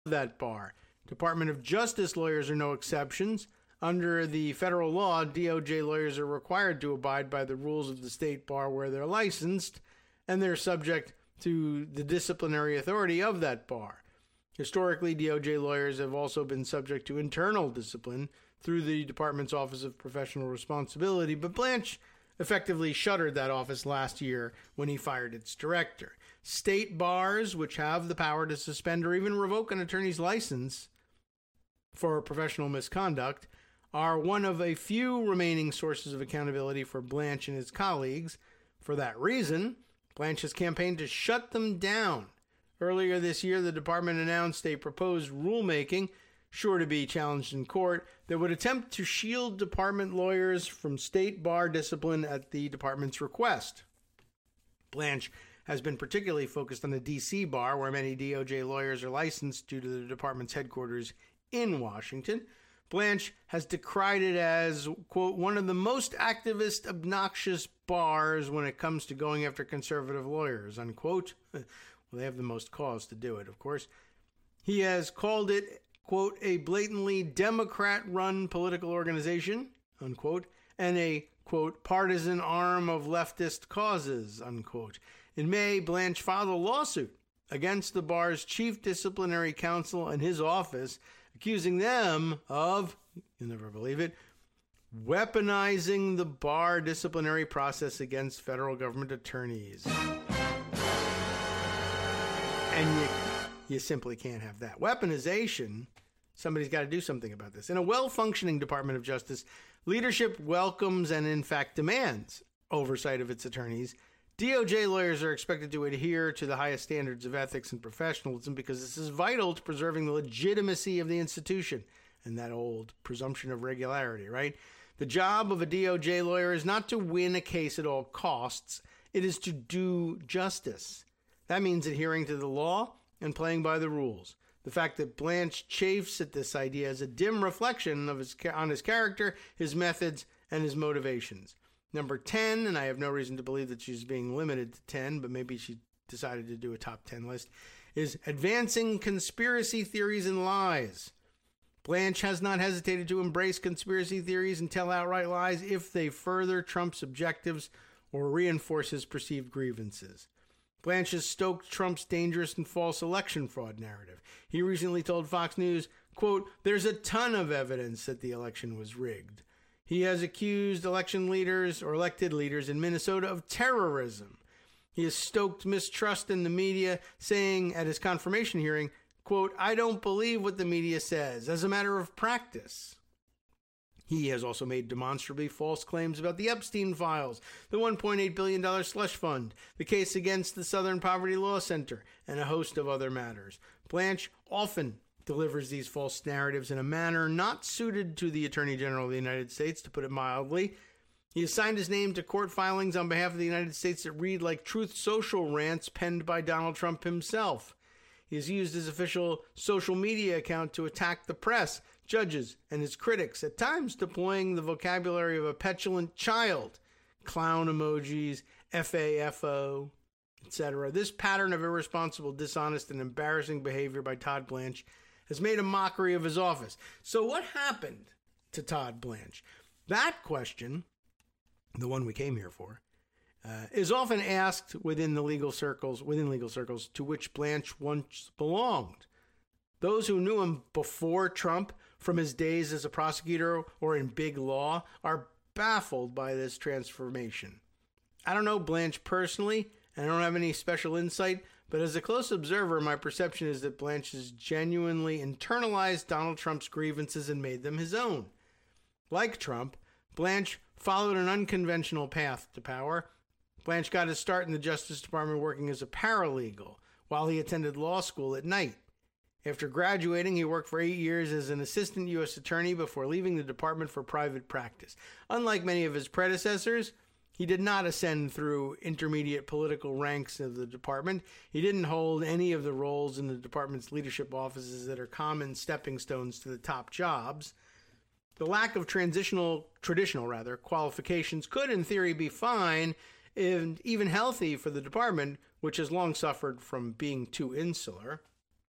that bar. Department of Justice lawyers are no exceptions. Under the federal law, DOJ lawyers are required to abide by the rules of the state bar where they're licensed, and they're subject to the disciplinary authority of that bar. Historically, DOJ lawyers have also been subject to internal discipline through the department's Office of Professional Responsibility, but Blanche effectively shuttered that office last year when he fired its director. State bars, which have the power to suspend or even revoke an attorney's license for professional misconduct, are one of a few remaining sources of accountability for Blanche and his colleagues. For that reason, Blanche has campaigned to shut them down. Earlier this year, the department announced a proposed rulemaking, sure to be challenged in court, that would attempt to shield department lawyers from state bar discipline at the department's request. Blanche has been particularly focused on the D.C. bar, where many DOJ lawyers are licensed due to the department's headquarters in Washington. Blanche has decried it as, quote, one of the most activist, obnoxious bars when it comes to going after conservative lawyers, unquote. Well, they have the most cause to do it, of course. He has called it, quote, a blatantly Democrat-run political organization, unquote, and a, quote, partisan arm of leftist causes, unquote. In May, Blanche filed a lawsuit against the bar's chief disciplinary counsel and his office, accusing them of, you'll never believe it, weaponizing the bar disciplinary process against federal government attorneys. And you simply can't have that. Weaponization, somebody's got to do something about this. In a well-functioning Department of Justice, leadership welcomes and, in fact, demands oversight of its attorneys. DOJ lawyers are expected to adhere to the highest standards of ethics and professionalism because this is vital to preserving the legitimacy of the institution and that old presumption of regularity, right? The job of a DOJ lawyer is not to win a case at all costs. It is to do justice. That means adhering to the law and playing by the rules. The fact that Blanche chafes at this idea is a dim reflection of on his character, his methods, and his motivations. Number 10, and I have no reason to believe that she's being limited to 10, but maybe she decided to do a top 10 list, is advancing conspiracy theories and lies. Blanche has not hesitated to embrace conspiracy theories and tell outright lies if they further Trump's objectives or reinforce his perceived grievances. Blanche has stoked Trump's dangerous and false election fraud narrative. He recently told Fox News, quote, there's a ton of evidence that the election was rigged. He has accused election leaders or elected leaders in Minnesota of terrorism. He has stoked mistrust in the media, saying at his confirmation hearing, quote, I don't believe what the media says as a matter of practice. He has also made demonstrably false claims about the Epstein files, the $1.8 billion slush fund, the case against the Southern Poverty Law Center, and a host of other matters. Blanche often delivers these false narratives in a manner not suited to the Attorney General of the United States, to put it mildly. He has signed his name to court filings on behalf of the United States that read like Truth Social rants penned by Donald Trump himself. He has used his official social media account to attack the press, judges, and his critics, at times deploying the vocabulary of a petulant child, clown emojis, FAFO, etc. This pattern of irresponsible, dishonest, and embarrassing behavior by Todd Blanche has made a mockery of his office. So what happened to Todd Blanche? That question, the one we came here for, is often asked within legal circles to which Blanche once belonged. Those who knew him before Trump, from his days as a prosecutor or in big law, are baffled by this transformation. I don't know Blanche personally, and I don't have any special insight, but as a close observer, my perception is that Blanche has genuinely internalized Donald Trump's grievances and made them his own. Like Trump, Blanche followed an unconventional path to power. Blanche got his start in the Justice Department working as a paralegal while he attended law school at night. After graduating, he worked for 8 years as an assistant U.S. attorney before leaving the department for private practice. Unlike many of his predecessors, he did not ascend through intermediate political ranks of the department. He didn't hold any of the roles in the department's leadership offices that are common stepping stones to the top jobs. The lack of traditional qualifications could, in theory, be fine and even healthy for the department, which has long suffered from being too insular.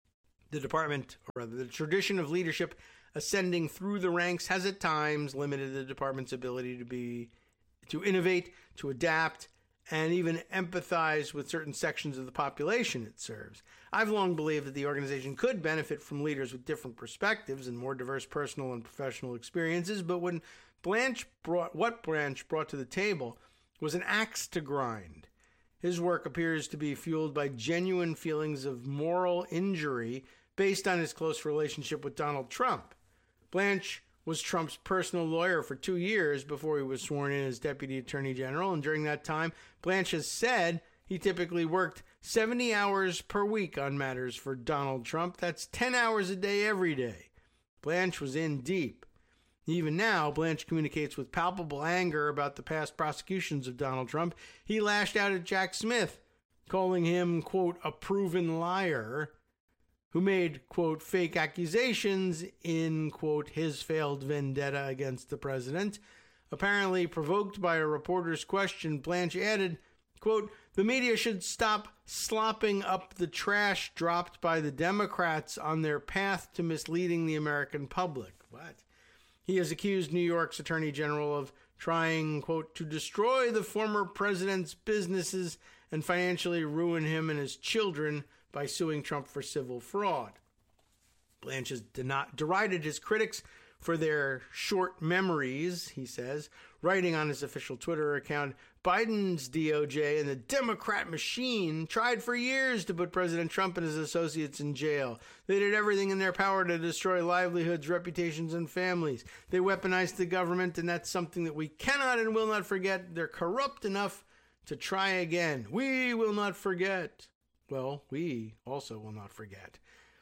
The department, or rather the tradition of leadership ascending through the ranks, has at times limited the department's ability to innovate, to adapt, and even empathize with certain sections of the population it serves. I've long believed that the organization could benefit from leaders with different perspectives and more diverse personal and professional experiences, but what Blanch brought to the table was an axe to grind. His work appears to be fueled by genuine feelings of moral injury based on his close relationship with Donald Trump. Blanch was Trump's personal lawyer for 2 years before he was sworn in as Deputy Attorney General, and during that time, Blanch has said he typically worked 70 hours per week on matters for Donald Trump. That's 10 hours a day every day. Blanch was in deep. Even now, Blanch communicates with palpable anger about the past prosecutions of Donald Trump. He lashed out at Jack Smith, calling him, quote, a proven liar, who made, quote, fake accusations in, quote, his failed vendetta against the president. Apparently provoked by a reporter's question, Blanch added, quote, the media should stop slopping up the trash dropped by the Democrats on their path to misleading the American public. What? He has accused New York's Attorney General of trying, quote, to destroy the former president's businesses and financially ruin him and his children by suing Trump for civil fraud. Blanch has derided his critics for their short memories, he says, writing on his official Twitter account, Biden's DOJ and the Democrat machine tried for years to put President Trump and his associates in jail. They did everything in their power to destroy livelihoods, reputations, and families. They weaponized the government, and that's something that we cannot and will not forget. They're corrupt enough to try again. We will not forget. Well, we also will not forget.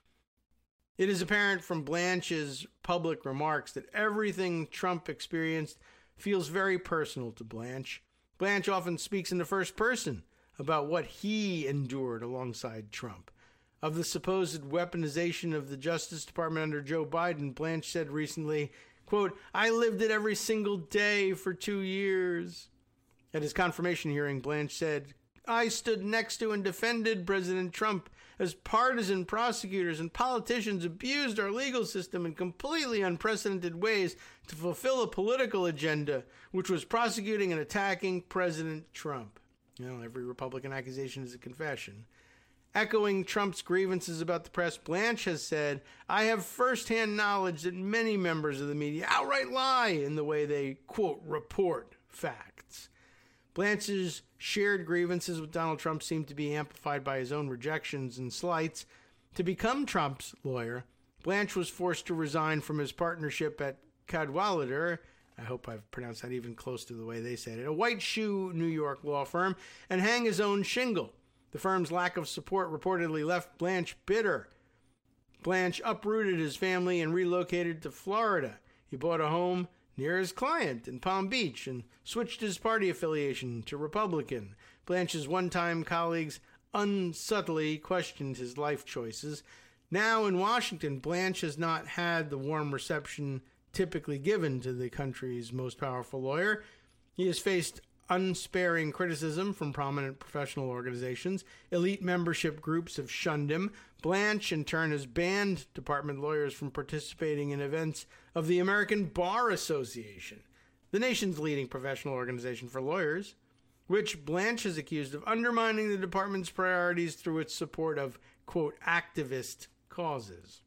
It is apparent from Blanch's public remarks that everything Trump experienced feels very personal to Blanch. Blanch often speaks in the first person about what he endured alongside Trump. Of the supposed weaponization of the Justice Department under Joe Biden, Blanch said recently, quote, I lived it every single day for 2 years. At his confirmation hearing, Blanch said, I stood next to and defended President Trump as partisan prosecutors and politicians abused our legal system in completely unprecedented ways to fulfill a political agenda, which was prosecuting and attacking President Trump. You know, every Republican accusation is a confession. Echoing Trump's grievances about the press, Blanch has said, I have firsthand knowledge that many members of the media outright lie in the way they, quote, report facts. Blanch's shared grievances with Donald Trump seem to be amplified by his own rejections and slights. To become Trump's lawyer, Blanch was forced to resign from his partnership at Cadwalader, I hope I've pronounced that even close to the way they said it, a white shoe New York law firm, and hang his own shingle. The firm's lack of support reportedly left Blanch bitter. Blanch uprooted his family and relocated to Florida. He bought a home near his client in Palm Beach and switched his party affiliation to Republican. Blanch's one-time colleagues unsubtly questioned his life choices. Now in Washington, Blanch has not had the warm reception typically given to the country's most powerful lawyer. He has faced unsparing criticism from prominent professional organizations. Elite membership groups have shunned him. Blanch, in turn, has banned department lawyers from participating in events of the American Bar Association, the nation's leading professional organization for lawyers, which Blanch is accused of undermining the department's priorities through its support of, quote, activist causes.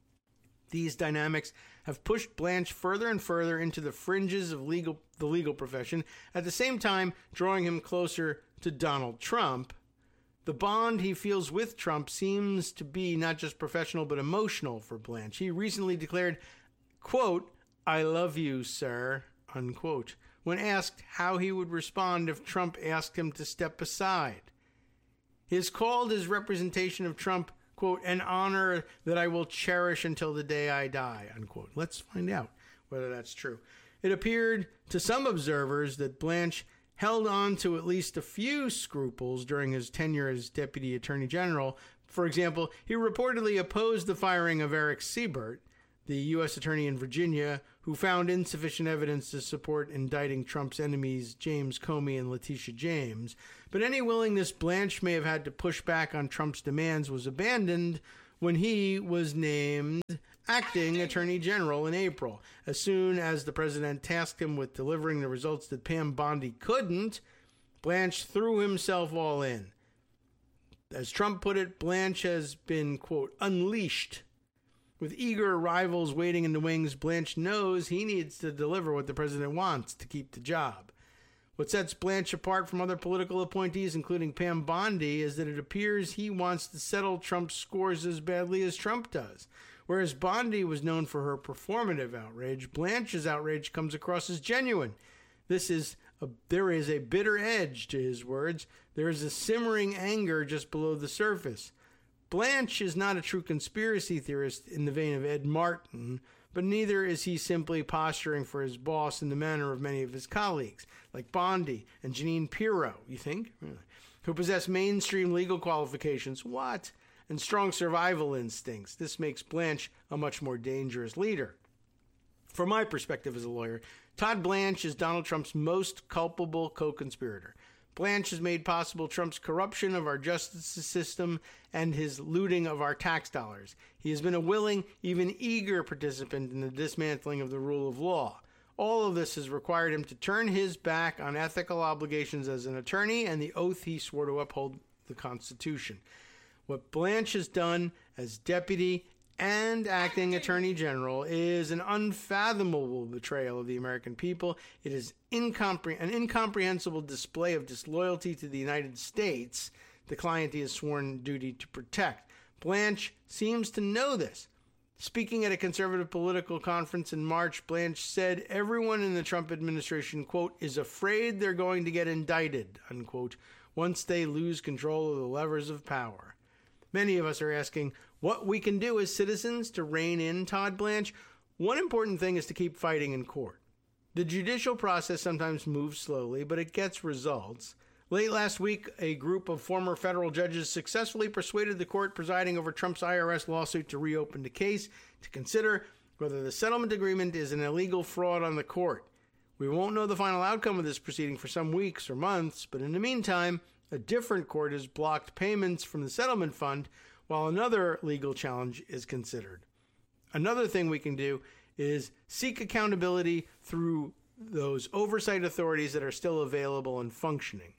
These dynamics have pushed Blanch further and further into the fringes of the legal profession, at the same time drawing him closer to Donald Trump. The bond he feels with Trump seems to be not just professional but emotional for Blanch. He recently declared, quote, I love you, sir, unquote, when asked how he would respond if Trump asked him to step aside. He has called his representation of Trump, quote, an honor that I will cherish until the day I die, unquote. Let's find out whether that's true. It appeared to some observers that Blanch held on to at least a few scruples during his tenure as Deputy Attorney General. For example, he reportedly opposed the firing of Eric Siebert, the U.S. Attorney in Virginia, who found insufficient evidence to support indicting Trump's enemies James Comey and Letitia James. But any willingness Blanch may have had to push back on Trump's demands was abandoned when he was named acting Attorney General in April. As soon as the president tasked him with delivering the results that Pam Bondi couldn't, Blanche threw himself all in. As Trump put it, Blanche has been, quote, unleashed. With eager rivals waiting in the wings, Blanche knows he needs to deliver what the president wants to keep the job. What sets Blanche apart from other political appointees, including Pam Bondi, is that it appears he wants to settle Trump's scores as badly as Trump does. Whereas Bondi was known for her performative outrage, Blanche's outrage comes across as genuine. There is a bitter edge to his words. There is a simmering anger just below the surface. Blanche is not a true conspiracy theorist in the vein of Ed Martin, but neither is he simply posturing for his boss in the manner of many of his colleagues, like Bondi and Jeanine Pirro, you think? Really? Who possess mainstream legal qualifications. What? And strong survival instincts. This makes Blanche a much more dangerous leader. From my perspective as a lawyer, Todd Blanche is Donald Trump's most culpable co-conspirator. Blanche has made possible Trump's corruption of our justice system and his looting of our tax dollars. He has been a willing, even eager participant in the dismantling of the rule of law. All of this has required him to turn his back on ethical obligations as an attorney and the oath he swore to uphold the Constitution. What Blanche has done as deputy and acting attorney general is an unfathomable betrayal of the American people. It is an incomprehensible display of disloyalty to the United States, the client he has sworn duty to protect. Blanche seems to know this. Speaking at a conservative political conference in March, Blanche said everyone in the Trump administration, quote, is afraid they're going to get indicted, unquote, once they lose control of the levers of power. Many of us are asking what we can do as citizens to rein in Todd Blanche. One important thing is to keep fighting in court. The judicial process sometimes moves slowly, but it gets results. Late last week, a group of former federal judges successfully persuaded the court presiding over Trump's IRS lawsuit to reopen the case to consider whether the settlement agreement is an illegal fraud on the court. We won't know the final outcome of this proceeding for some weeks or months, but in the meantime, a different court has blocked payments from the settlement fund while another legal challenge is considered. Another thing we can do is seek accountability through those oversight authorities that are still available and functioning.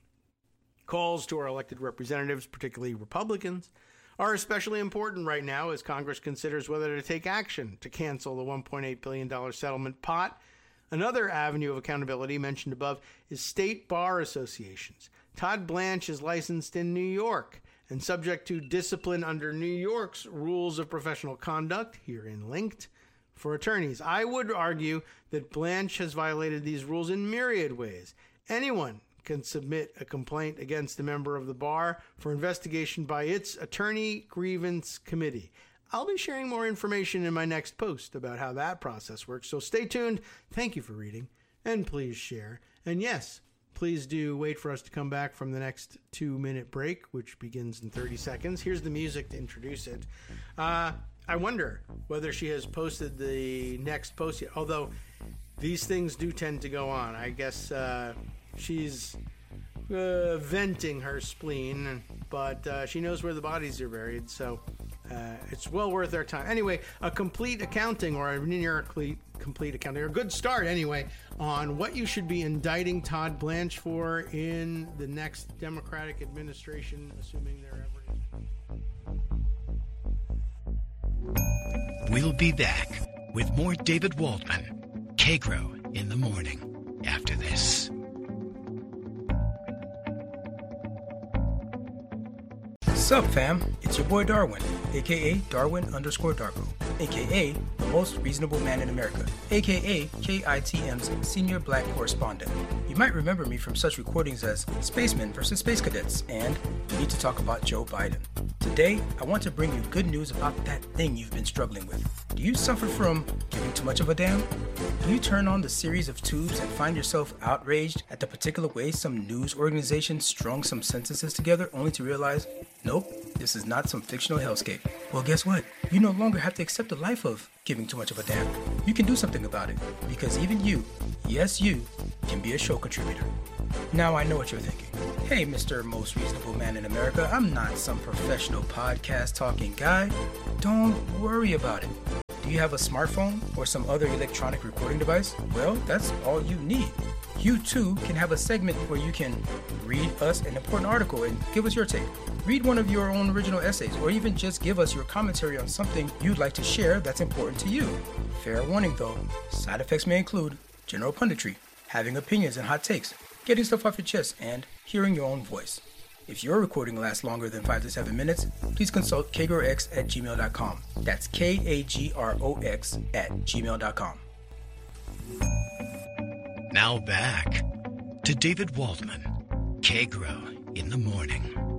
Calls to our elected representatives, particularly Republicans, are especially important right now as Congress considers whether to take action to cancel the $1.8 billion settlement pot. Another avenue of accountability mentioned above is state bar associations. Todd Blanche is licensed in New York and subject to discipline under New York's rules of professional conduct, herein linked, for attorneys. I would argue that Blanche has violated these rules in myriad ways. Anyone can submit a complaint against a member of the bar for investigation by its attorney grievance committee. I'll be sharing more information in my next post about how that process works, so stay tuned. Thank you for reading, and please share. And yes, please do wait for us to come back from the next 2-minute break, which begins in 30 seconds. Here's the music to introduce it. I wonder whether she has posted the next post yet, although these things do tend to go on. I guess she's venting her spleen, but she knows where the bodies are buried, so it's well worth our time. Anyway, a complete accounting, or a numerically complete accounting, or a good start anyway, on what you should be indicting Todd Blanche for in the next Democratic administration, assuming there ever is. We'll be back with more David Waldman, K-Grow in the morning, after this. Sup fam, it's your boy Darwin, aka Darwin_Darko, aka the most reasonable man in America, aka KITM's senior black correspondent. You might remember me from such recordings as Spacemen vs. Space Cadets and We Need to Talk About Joe Biden. Today, I want to bring you good news about that thing you've been struggling with. Do you suffer from giving too much of a damn? Do you turn on the series of tubes and find yourself outraged at the particular way some news organization strung some sentences together only to realize, nope, this is not some fictional hellscape? Well, guess what? You no longer have to accept the life of giving too much of a damn. You can do something about it, because even you, yes you, can be a show contributor. Now I know what you're thinking. Hey, Mr. Most Reasonable Man in America, I'm not some professional podcast talking guy. Don't worry about it. Do you have a smartphone or some other electronic recording device? Well, that's all you need. You too can have a segment where you can read us an important article and give us your take. Read one of your own original essays, or even just give us your commentary on something you'd like to share that's important to you. Fair warning though, side effects may include general punditry, having opinions and hot takes, getting stuff off your chest, and hearing your own voice. If your recording lasts longer than 5 to 7 minutes, please consult kagrox@gmail.com. That's KAGROX@gmail.com. Now back to David Waldman, Kagro in the Morning.